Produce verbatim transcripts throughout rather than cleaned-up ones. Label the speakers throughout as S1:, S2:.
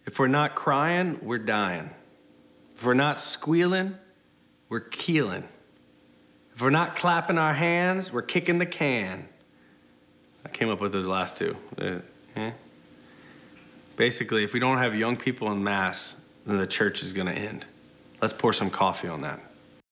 S1: If we're not crying, we're dying. If we're not squealing, we're keeling. If we're not clapping our hands, we're kicking the can. I came up with those last two. Uh, eh? Basically, if we don't have young people in mass, then the church is gonna end. Let's pour some coffee on that.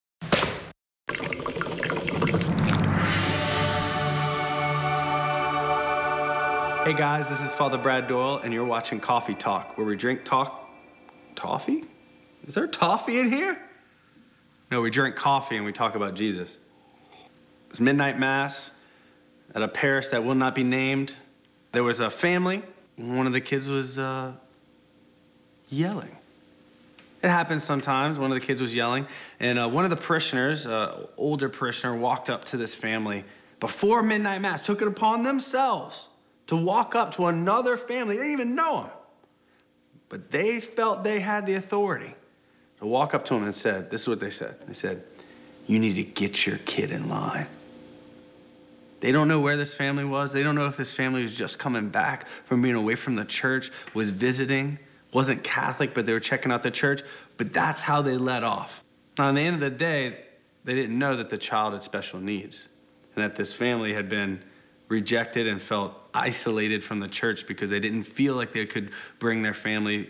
S1: Hey guys, this is Father Brad Doyle, and you're watching Coffee Talk, where we drink talk... Toffee? Is there toffee in here? No, we drink coffee and we talk about Jesus. It's midnight mass at a parish that will not be named. There was a family, and one of the kids was uh, yelling. It happens sometimes. One of the kids was yelling, and uh, one of the parishioners, uh, older parishioner, walked up to this family before midnight mass, took it upon themselves to walk up to another family. They didn't even know him, but they felt they had the authority to walk up to him and said, this is what they said. They said, you need to get your kid in line. They don't know where this family was. They don't know if this family was just coming back from being away from the church, was visiting, wasn't Catholic, but they were checking out the church. But that's how they let off. Now, at the end of the day, they didn't know that the child had special needs and that this family had been rejected and felt isolated from the church because they didn't feel like they could bring their family